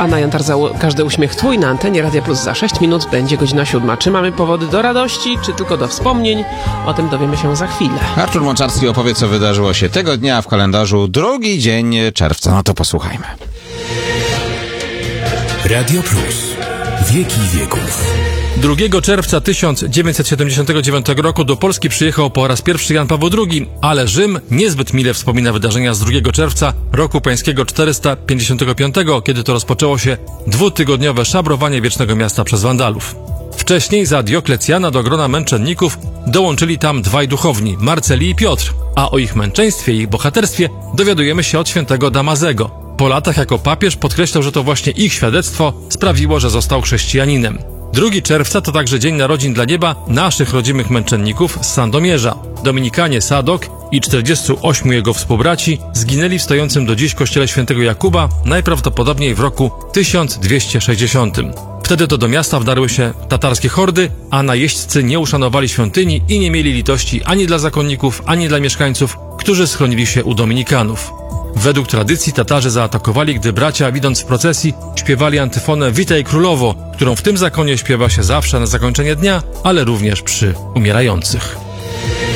Anna Jantar, za każdy uśmiech twój na antenie Radia Plus za 6 minut będzie godzina 7. Czy mamy powody do radości, czy tylko do wspomnień? O tym dowiemy się za chwilę. Artur Mączarski opowie, co wydarzyło się tego dnia w kalendarzu, drugi dzień czerwca. No to posłuchajmy. Radio Plus. Wieki wieków. 2 czerwca 1979 roku do Polski przyjechał po raz pierwszy Jan Paweł II, ale Rzym niezbyt mile wspomina wydarzenia z 2 czerwca roku pańskiego 455, kiedy to rozpoczęło się dwutygodniowe szabrowanie Wiecznego Miasta przez Wandalów. Wcześniej za Dioklecjana do grona męczenników dołączyli tam dwaj duchowni, Marceli i Piotr, a o ich męczeństwie i ich bohaterstwie dowiadujemy się od świętego Damazego. Po latach jako papież podkreślał, że to właśnie ich świadectwo sprawiło, że został chrześcijaninem. 2 czerwca to także dzień narodzin dla nieba naszych rodzimych męczenników z Sandomierza. Dominikanie Sadok i 48 jego współbraci zginęli w stojącym do dziś kościele świętego Jakuba, najprawdopodobniej w roku 1260. Wtedy to do miasta wdarły się tatarskie hordy, a najeźdźcy nie uszanowali świątyni i nie mieli litości ani dla zakonników, ani dla mieszkańców, którzy schronili się u dominikanów. Według tradycji Tatarzy zaatakowali, gdy bracia, idąc w procesji, śpiewali antyfonę Witaj Królowo, którą w tym zakonie śpiewa się zawsze na zakończenie dnia, ale również przy umierających.